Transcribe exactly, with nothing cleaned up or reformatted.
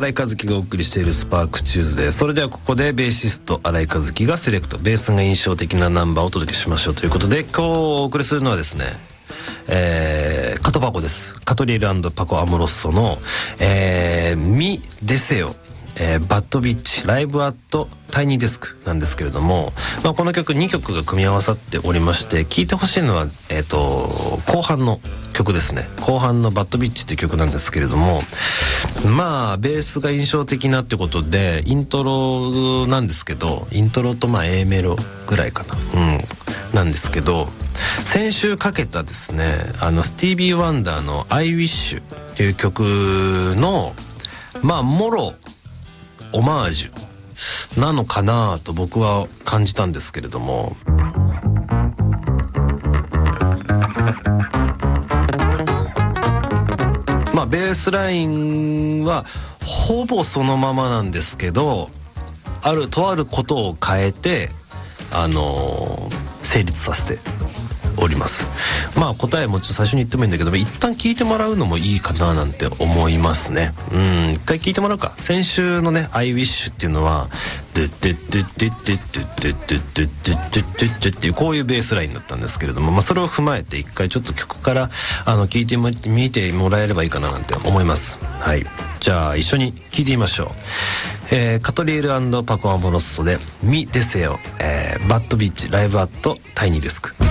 新井和樹がお送りしているスパークチューズデー。それではここでベーシスト新井和樹がセレクト、ベースが印象的なナンバーをお届けしましょうということで、今日お送りするのはですね、えー、カトパコです。カトリエル&パコアモロッソの、えー、ミ・デセオ、えー、バッドビッチライブアットタイニーデスクなんですけれども、まあ、この曲にきょくが組み合わさっておりまして、聴いてほしいのは、えーと、後半の曲ですね。後半のバッドビッチっていう曲なんですけれども、まあベースが印象的なってことでイントロなんですけど、イントロとまあ A メロぐらいかな、うんなんですけど、先週かけたですね、あのスティービー・ワンダーの I Wish っていう曲のまあもろオマージュなのかなと僕は感じたんですけれども、まあベースラインはほぼそのままなんですけど、あるとあることを変えてあのー、成立させております。まあ答えもちょっと最初に言ってもいいんだけど、一旦聞いてもらうのもいいかななんて思いますね。うん一回聞いてもらうか。先週のね I Wish っていうのはドゥッドゥッドゥッドゥッドゥッドゥッドゥッドゥッドゥッドゥッドゥッドゥッドゥッっていうこういうベースラインだったんですけれども、まあそれを踏まえて一回ちょっと曲からあの聞いてみてもらえればいいかななんて思います。はい、じゃあ一緒に聞いてみましょう。えー、カトリエル&パコアモロッソでミ・デセオ、えー、バッドビッチライブアットタイニーデスク。